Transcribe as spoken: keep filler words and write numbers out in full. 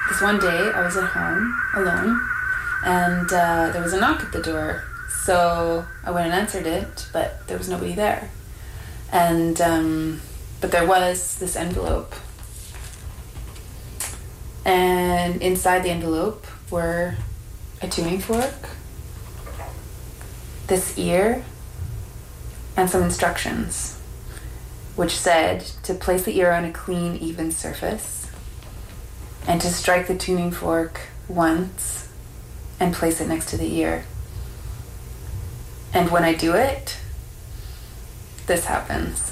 this one day I was at home alone, and uh, there was a knock at the door. So I went and answered it, but there was nobody there. And um, but there was this envelope, and inside the envelope were a tuning fork, this ear, and some instructions, which said to place the ear on a clean, even surface, and to strike the tuning fork once and place it next to the ear. And when I do it, this happens.